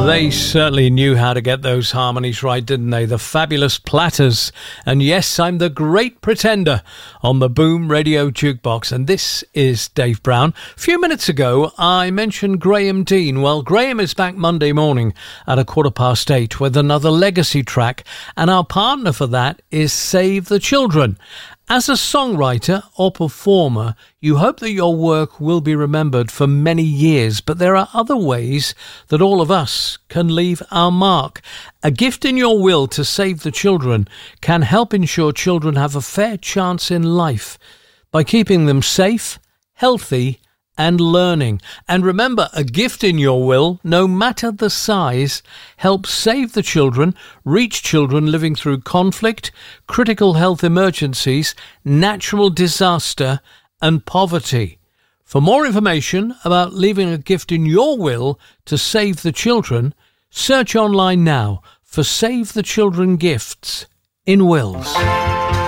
They certainly knew how to get those harmonies right, didn't they? The Fabulous Platters. And yes, I'm the Great Pretender on the Boom Radio Jukebox. And this is Dave Brown. A few minutes ago, I mentioned Graham Dean. Well, Graham is back Monday morning at 8:15 with another legacy track. And our partner for that is Save the Children. As a songwriter or performer, you hope that your work will be remembered for many years, but there are other ways that all of us can leave our mark. A gift in your will to save the children can help ensure children have a fair chance in life by keeping them safe, healthy, and learning. And remember, a gift in your will, no matter the size, helps save the children, reach children living through conflict, critical health emergencies, natural disaster, and poverty. For more information about leaving a gift in your will to save the children, search online now for Save the Children gifts in wills.